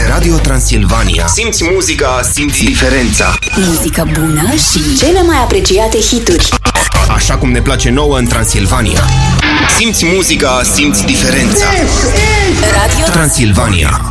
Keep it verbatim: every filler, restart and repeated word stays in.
Este Radio Transilvania. Simți muzica, simți diferența. Muzică bună și cele mai apreciate hituri. Așa cum ne place nouă în Transilvania. Simți muzica, simți diferența. Radio Transilvania.